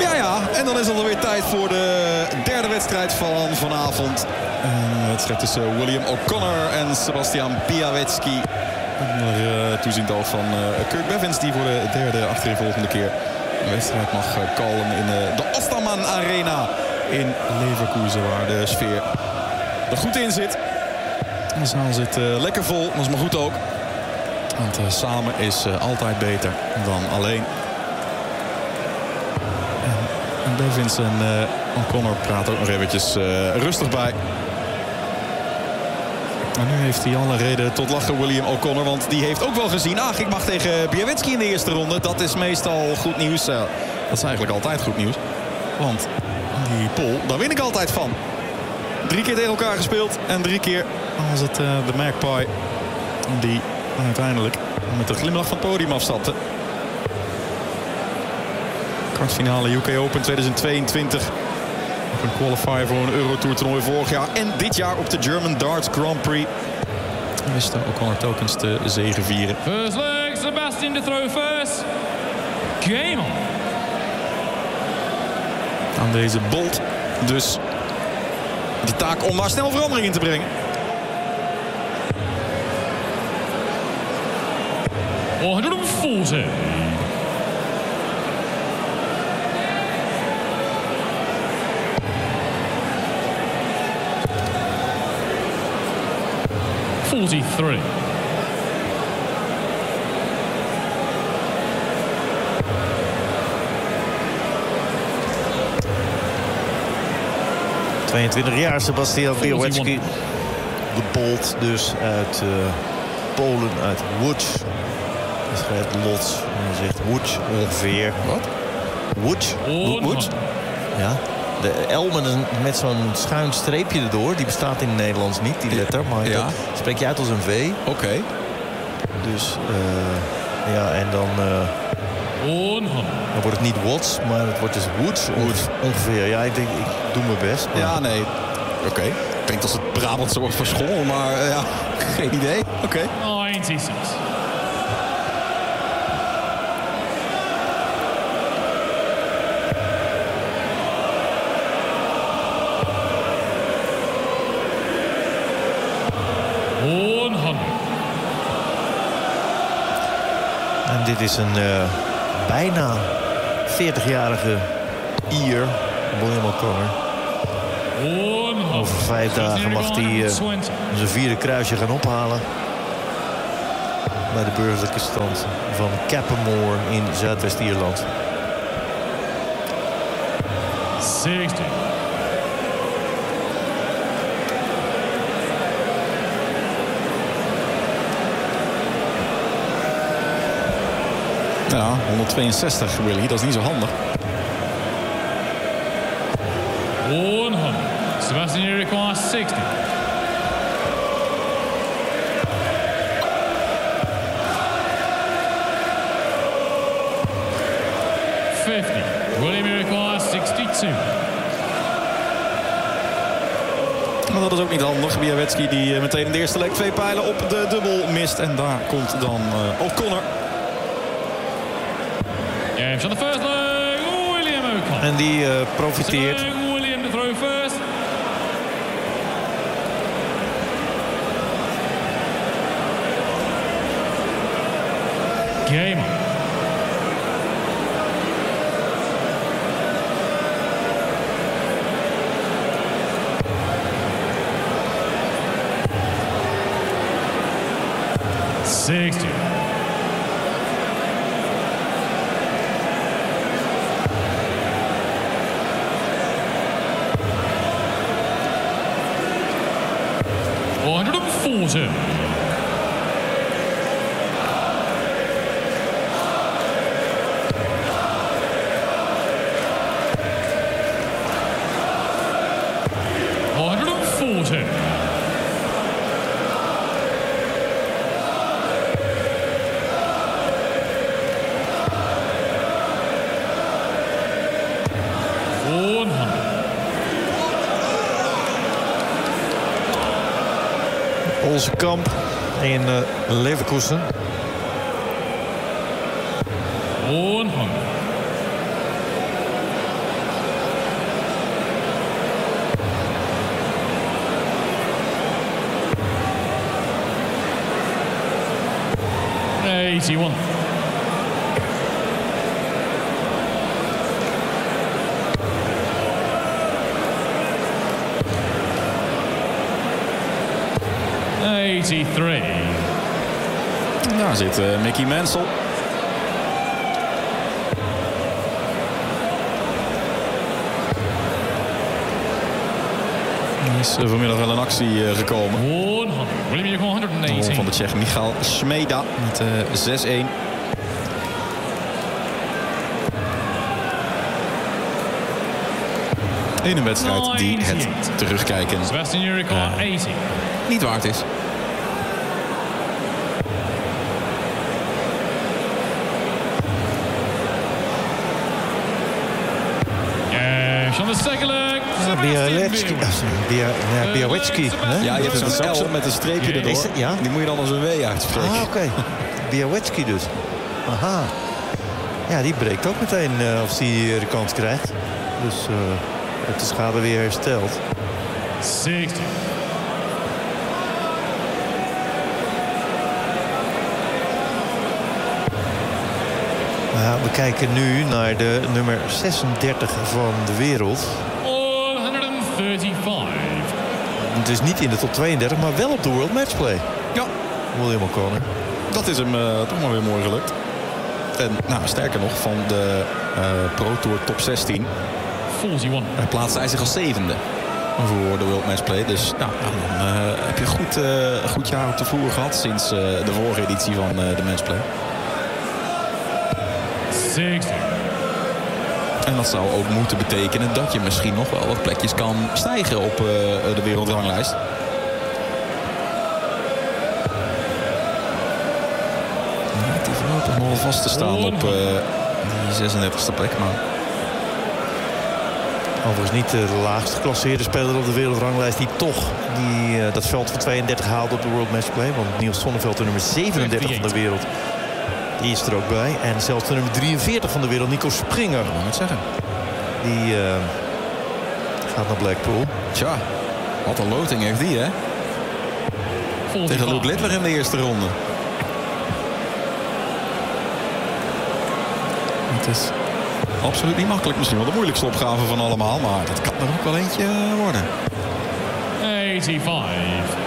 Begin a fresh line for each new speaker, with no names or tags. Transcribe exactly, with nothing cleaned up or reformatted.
Ja, ja. En dan is het alweer tijd voor de derde wedstrijd van vanavond. Een wedstrijd tussen William O'Connor en Sebastian Białecki. Onder uh, toeziend oog van uh, Kirk Bevins, die voor de derde achtereenvolgende keer de wedstrijd mag uh, callen in uh, de Osterman Arena in Leverkusen, waar de sfeer er goed in zit. De zaal zit uh, lekker vol, dat is maar goed ook. Want uh, samen is uh, altijd beter dan alleen. En, en Bevins en uh, O'Connor praten ook nog eventjes uh, rustig bij. En nu heeft hij alle reden tot lachen, William O'Connor. Want die heeft ook wel gezien, ach, ik mag tegen Białecki in de eerste ronde. Dat is meestal goed nieuws. Uh, dat is eigenlijk altijd goed nieuws. Want die pool, daar win ik altijd van. Drie keer tegen elkaar gespeeld. En drie keer was het uh, de Magpie die uiteindelijk met een glimlach van het podium afstapte. Kwartfinale U K Open tweeduizend tweeëntwintig. Ook een qualifier voor een Eurotour toernooi vorig jaar. En dit jaar op de German Darts Grand Prix. Wist O'Connor telkens te zegevieren.
First leg, Sebastian to throw first. Game on.
Aan deze Bolt dus de taak om daar snel verandering in te brengen.
honderdveertig. forty-three.
tweeëntwintig jaar, Sebastian Białecki. De Bolt dus uit uh, Polen, uit Łódź. Hij schrijft Lodz en hij zegt Łódź ongeveer.
Wat?
Łódź?
Łódź?
Ja. De L met, een, met zo'n schuin streepje erdoor. Die bestaat in het Nederlands niet, die letter. Maar
ja.
dat spreek je uit als een V.
Oké. Okay.
Dus, uh, ja, en dan... Uh, dan wordt het niet Watts, maar het wordt dus Woods ongeveer. Ja, ik denk, ik doe mijn best. Maar...
Ja, nee. Oké. Okay. Klinkt als het Brabantse woord voor school, maar uh, ja, geen idee. Oké. Okay.
negenenzestig.
En dit is een uh, bijna veertigjarige Ier, William O'Connor. Over vijf dagen mag hij uh, zijn vierde kruisje gaan ophalen. Bij de burgerlijke stand van Cappermore in Zuidwest-Ierland.
zestig.
Ja, honderdtweeënzestig, Willy. Dat is niet zo handig.
honderd. Sebastian requires zestig. vijftig. William requires zesentachtig.
Maar dat is ook niet handig. Białecki die meteen in de eerste leg twee pijlen op de dubbel mist. En daar komt dan uh, O'Connor.
Games on the first leg, William O'Connor.
En die uh, profiteert.
William to throw first. Game on. sixty. honderdveertig. honderdveertig.
Onze kamp in uh, Leverkusen.
honderd. eighty-one. eighty-three.
Daar zit uh, Mickey Mansell. Er is uh, vanmiddag wel een actie uh, gekomen.
honderd. William Yoko honderdachttien.
Van de Tsjech Michal Smeda met uh, zes een. In een wedstrijd die het terugkijken
Sebastian Jurek
uh,
eighty.
niet waard is.
Sander Stekelenburg.
Białecki. Białecki.
Ja, je hebt zo'n L met een streepje erdoor.
Is het, ja?
Die moet je dan als een W uitspreken.
Ah, oké. Okay. Białecki dus. Aha. Ja, die breekt ook meteen uh, als hij uh, de kans krijgt. Dus uh, heeft de schade weer hersteld.
zestig.
Ja, we kijken nu naar de nummer zesendertig van de wereld.
honderdvijfendertig.
Het is niet in de top tweeëndertig, maar wel op de World Matchplay.
Ja.
William O'Connor.
Dat is hem uh, toch maar weer mooi gelukt. En nou, sterker nog, van de uh, Pro Tour top zestien...
eenenveertig.
Hij plaatste hij zich als zevende voor de World Matchplay. Dus nou, dan uh, heb je goed, uh, een goed jaar op de vloer gehad sinds uh, de vorige editie van uh, de Matchplay.
zestig.
En dat zou ook moeten betekenen dat je misschien nog wel wat plekjes kan stijgen op uh, de wereldranglijst. Ja, het is voorlopig nog wel vast te staan op uh, die zesendertigste plek. Maar...
Overigens niet de laagst geclasseerde speler op de wereldranglijst die toch die, uh, dat veld van tweeëndertig haalde op de World Matchplay. Want Niels Sonneveld, de nummer zevenendertig van de wereld, die is er ook bij. En zelfs de nummer drieënveertig van de wereld, Nico Springer.
Ik wil het zeggen.
Die uh, gaat naar Blackpool.
Tja, wat een loting heeft die, hè? Tegen Luke Littler in de eerste ronde. Het is absoluut niet makkelijk. Misschien wel de moeilijkste opgave van allemaal. Maar dat kan er ook wel eentje worden.
eenenvijftig.